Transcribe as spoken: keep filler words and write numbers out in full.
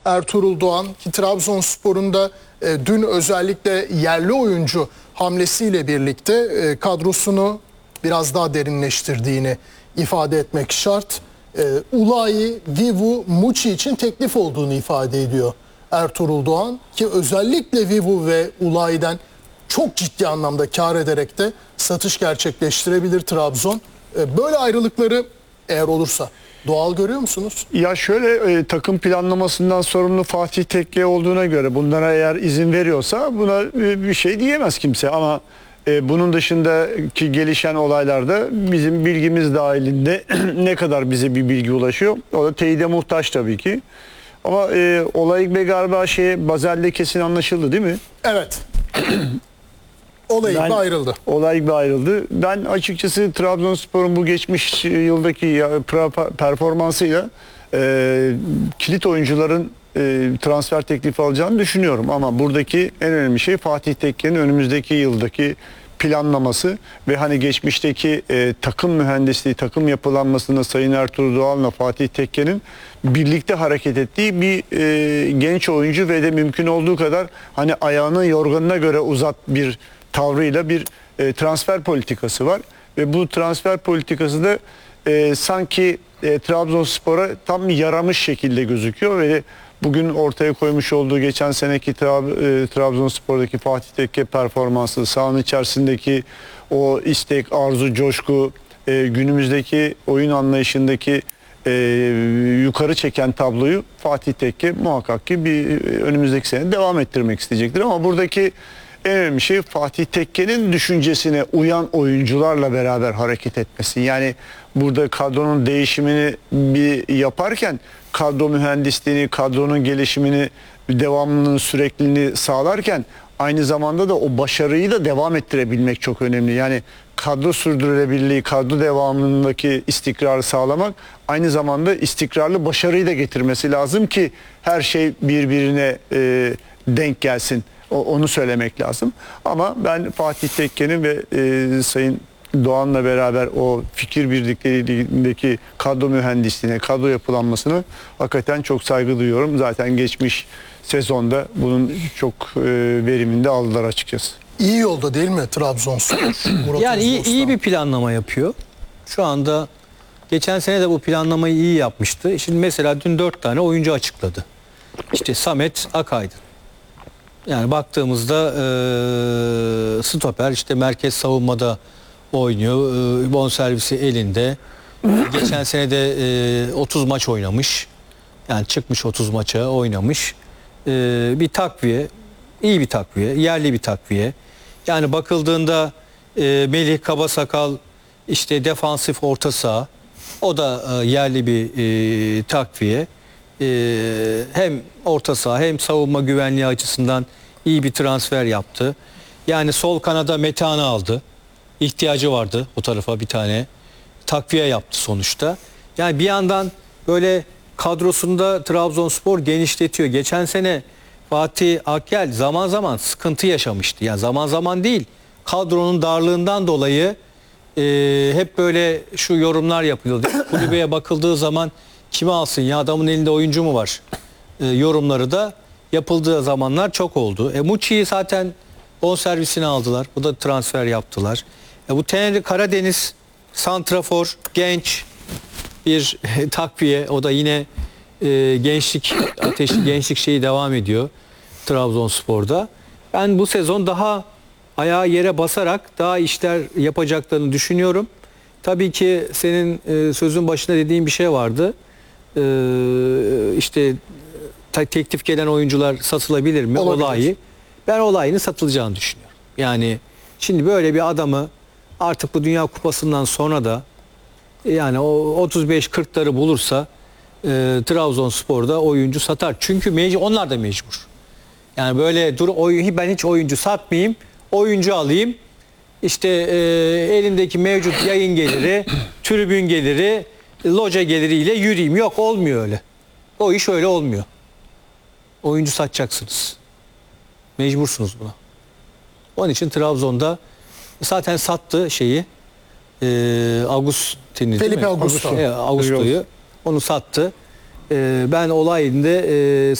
Ertuğrul Doğan ki Trabzonspor'un da e, dün özellikle yerli oyuncu hamlesiyle birlikte e, kadrosunu biraz daha derinleştirdiğini ifade etmek şart. E, Ulayi, Vivu, Muçi için teklif olduğunu ifade ediyor Ertuğrul Doğan ki özellikle Vivu ve Ulayi'den çok ciddi anlamda kar ederek de satış gerçekleştirebilir Trabzon. E, böyle ayrılıkları eğer olursa doğal görüyor musunuz? Ya şöyle e, takım planlamasından sorumlu Fatih Tekke olduğuna göre bunlara eğer izin veriyorsa buna e, bir şey diyemez kimse ama e, bunun dışındaki gelişen olaylarda bizim bilgimiz dahilinde ne kadar bize bir bilgi ulaşıyor o da teyide muhtaç tabii ki. Ama e, olay be galiba şey Bazel'de kesin anlaşıldı değil mi? Evet. Olay gibi ayrıldı. Olay gibi ayrıldı. Ben açıkçası Trabzonspor'un bu geçmiş yıldaki performansıyla e, kilit oyuncuların e, transfer teklifi alacağını düşünüyorum. Ama buradaki en önemli şey Fatih Tekke'nin önümüzdeki yıldaki planlaması ve hani geçmişteki e, takım mühendisliği, takım yapılanmasında Sayın Ertuğrul Doğan'la Fatih Tekke'nin birlikte hareket ettiği bir e, genç oyuncu ve de mümkün olduğu kadar hani ayağının yorganına göre uzat bir tavrıyla bir e, transfer politikası var ve bu transfer politikası da e, sanki e, Trabzonspor'a tam yaramış şekilde gözüküyor ve bugün ortaya koymuş olduğu geçen seneki Trab e, Trabzonspor'daki Fatih Tekke performansı, sahanın içerisindeki o istek, arzu, coşku, e, günümüzdeki oyun anlayışındaki e, yukarı çeken tabloyu Fatih Tekke muhakkak ki bir önümüzdeki sene devam ettirmek isteyecektir ama buradaki en önemli şey Fatih Tekke'nin düşüncesine uyan oyuncularla beraber hareket etmesi. Yani burada kadronun değişimini bir yaparken kadro mühendisliğini, kadronun gelişimini, devamlılığını, sürekliliğini sağlarken aynı zamanda da o başarıyı da devam ettirebilmek çok önemli. Yani kadro sürdürülebilirliği, kadro devamlılığındaki istikrarı sağlamak aynı zamanda istikrarlı başarıyı da getirmesi lazım ki her şey birbirine e, denk gelsin. Onu söylemek lazım. Ama ben Fatih Tekke'nin ve e, Sayın Doğan'la beraber o fikir birlikteliğindeki kadro mühendisliğine, kadro yapılanmasını hakikaten çok saygı duyuyorum. Zaten geçmiş sezonda bunun çok e, veriminde aldılar açıkçası. İyi yolda değil mi Trabzonspor? Yani iyi, iyi bir planlama yapıyor. Şu anda geçen sene de bu planlamayı iyi yapmıştı. Şimdi mesela dün dört tane oyuncu açıkladı. İşte Samet Akaydın. Yani baktığımızda e, stoper işte merkez savunmada oynuyor. E, bonservisi elinde. Geçen sene de e, otuz maç oynamış. Yani çıkmış otuz maça oynamış. E, bir takviye. İyi bir takviye. Yerli bir takviye. Yani bakıldığında e, Melih Kabasakal işte defansif orta saha. O da e, yerli bir e, takviye. Ee, hem orta saha hem savunma güvenliği açısından iyi bir transfer yaptı. Yani sol kanada Metehan'ı aldı. İhtiyacı vardı o tarafa bir tane. Takviye yaptı sonuçta. Yani bir yandan böyle kadrosunda Trabzonspor genişletiyor. Geçen sene Fatih Akyel zaman zaman sıkıntı yaşamıştı. Yani zaman zaman değil. Kadronun darlığından dolayı e, hep böyle şu yorumlar yapılıyordu. Kulübeye bakıldığı zaman kimi alsın ya adamın elinde oyuncu mu var e, yorumları da yapıldığı zamanlar çok oldu. E, Muçi'yi zaten bonservisini aldılar. Bu da transfer yaptılar. E, bu Teneri Karadeniz santrafor genç bir e, takviye. O da yine e, gençlik ateşli gençlik şeyi devam ediyor Trabzonspor'da. Ben bu sezon daha ayağı yere basarak daha işler yapacaklarını düşünüyorum. Tabii ki senin e, sözün başında dediğin bir şey vardı. Ee, işte teklif gelen oyuncular satılabilir mi? Olabilir. Olayı. Ben olayını satılacağını düşünüyorum. Yani şimdi böyle bir adamı artık bu Dünya Kupası'ndan sonra da yani o otuz beş kırkları bulursa e, Trabzonspor'da oyuncu satar. Çünkü mecbur, onlar da mecbur. Yani böyle dur oy, ben hiç oyuncu satmayayım, oyuncu alayım. İşte e, elindeki mevcut yayın geliri, tribün geliri, loca geliriyle yürüyeyim. Yok, olmuyor öyle. O iş öyle olmuyor. Oyuncu satacaksınız. Mecbursunuz buna. Onun için Trabzon'da zaten sattı şeyi. E, Agustin'i değil Felipe mi? Augusto. Evet, Augusto'yu. Onu sattı. E, ben olayında e,